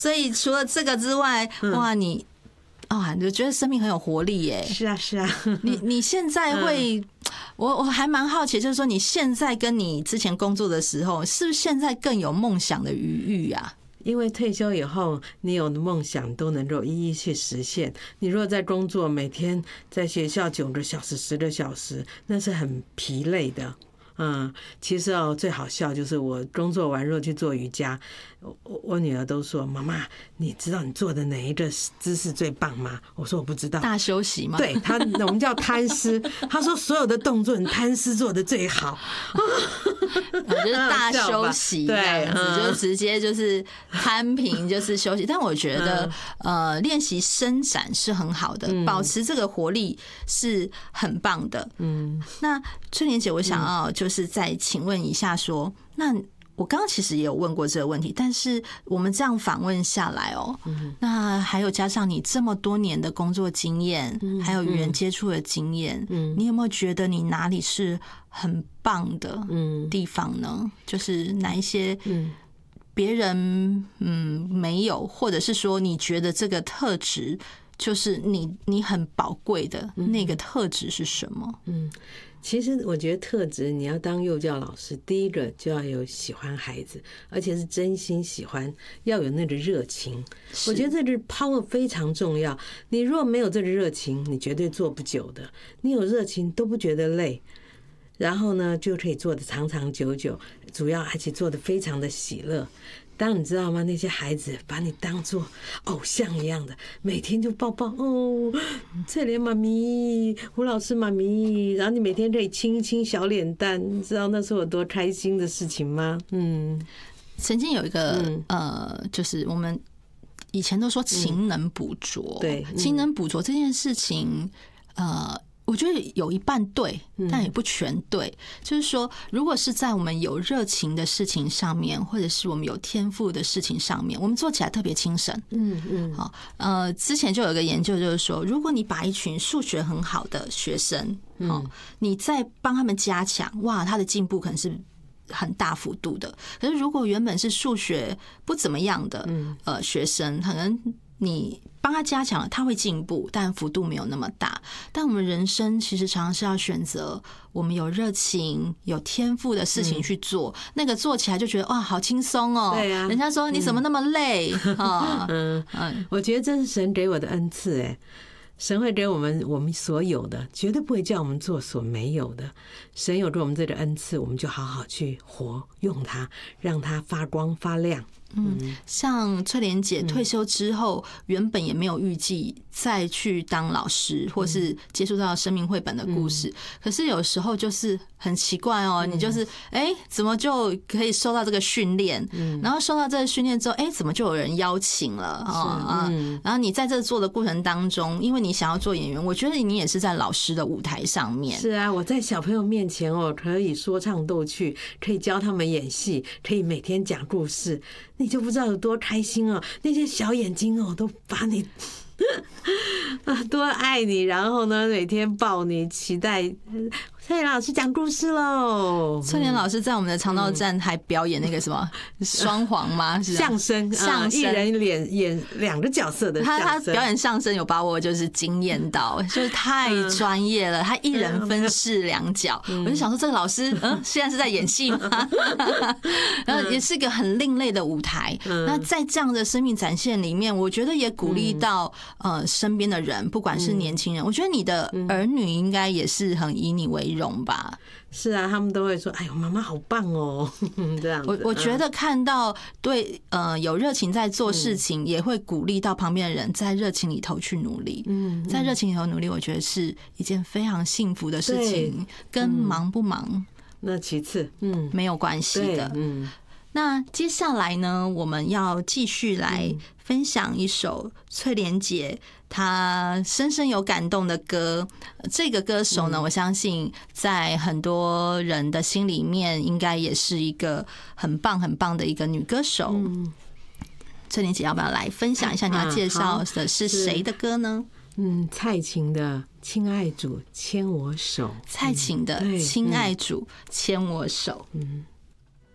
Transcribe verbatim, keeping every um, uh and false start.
所以除了这个之外，哇，你啊，你就觉得生命很有活力耶。 是啊，是啊。 你你现在会，嗯、我我还蛮好奇，就是说你现在跟你之前工作的时候，是不是现在更有梦想的余裕啊？ 因为退休以后，你有的梦想都能够一一去实现。你如果在工作，每天在学校九个小时、十个小时，那是很疲累的。嗯，其实哦，最好笑就是我工作完之后去做瑜伽，我我女儿都说：“妈妈，你知道你做的哪一个姿势最棒吗？”我说：“我不知道。” 大休息吗？ 对她，我们叫摊尸。她说所有的动作，你摊尸做的最好。 我就是大休息这样子，就直接就是摊平，就是休息。但我觉得，呃，练习伸展是很好的，保持这个活力是很棒的。嗯，那翠莲姐，我想要就是再请问一下说，那我刚刚其实也有问过这个问题，但是我们这样访问下来哦，那还有加上你这么多年的工作经验，还有与人接触的经验，你有没有觉得你哪里是很棒的地方呢？就是哪一些别人嗯没有，或者是说你觉得这个特质就是你你很宝贵的那个特质是什么？嗯。 其实我觉得特质，你要当幼教老师，第一个就要有喜欢孩子，而且是真心喜欢，要有那个热情。我觉得这个 power 非常重要。你如果没有这个热情，你绝对做不久的。你有热情都不觉得累，然后呢就可以做得长长久久，主要而且做得非常的喜乐。当你知道吗？那些孩子把你当作偶像一样的，每天就抱抱哦，翠莲妈咪、胡老师妈咪，然后你每天可以亲一亲小脸蛋，你知道那是我多开心的事情吗？嗯， 曾经有一个、嗯、呃，就是我们以前都说勤能补拙， 嗯、对， 勤能补拙这件事情，呃。我觉得有一半对，但也不全对。嗯、就是说，如果是在我们有热情的事情上面，或者是我们有天赋的事情上面，我们做起来特别轻省。嗯嗯。好，呃，之前就有一个研究，就是说，如果你把一群数学很好的学生，好，你再帮他们加强，哇，他的进步可能是很大幅度的。可是，如果原本是数学不怎么样的呃学生，可能你帮他加强了，他会进步，但幅度没有那么大。但我们人生其实常常是要选择我们有热情、有天赋的事情去做，嗯、那个做起来就觉得哇，好轻松哦。 对啊， 人家说你怎么那么累啊？ 嗯嗯，我觉得这是神给我的恩赐哎。神会给我们我们所有的，绝对不会叫我们做所没有的。神有给我们这个恩赐，我们就好好去活，用它，让它发光发亮。 嗯，像翠莲姐退休之后，原本也没有预计再去当老师，或是接触到生命绘本的故事。可是有时候就是很奇怪哦，你就是哎，怎么就可以受到这个训练？然后受到这个训练之后，哎，怎么就有人邀请了啊？然后你在这做的过程当中，因为你想要做演员，我觉得你也是在老师的舞台上面。 是啊，我在小朋友面前哦，可以说唱逗趣，可以教他们演戏，可以每天讲故事。你就不知道有多开心哦！那些小眼睛哦，都把你啊多爱你，然后呢，每天抱你，期待翠莲老师讲故事喽。 翠莲老师在我们的长道站还表演那个什么双簧吗？ 相声，相声，一人演演两个角色的相声。 他他表演相声有把我就是惊艳到，就是太专业了。他一人分饰两角，我就想说这个老师，嗯，现在是在演戏吗？然后也是一个很另类的舞台。那在这样的生命展现里面，我觉得也鼓励到呃身边的人，不管是年轻人，我觉得你的儿女应该也是很以你为荣吧。 是啊，他们都会说：“哎呦，妈妈好棒哦！”这样子。 我我觉得看到对呃有热情在做事情，也会鼓励到旁边的人在热情里头去努力。嗯，在热情里头努力，我觉得是一件非常幸福的事情，跟忙不忙那其次，嗯， 没有关系的。嗯。那接下来呢，我们要继续来分享一首翠莲姐她深深有感动的歌。这个歌手呢，我相信在很多人的心里面，应该也是一个很棒很棒的一个女歌手。翠莲姐要不要来分享一下？你要介绍的是谁的歌呢？ 嗯，蔡琴的《亲爱主牵我手》。 蔡琴的《亲爱主牵我手》。嗯。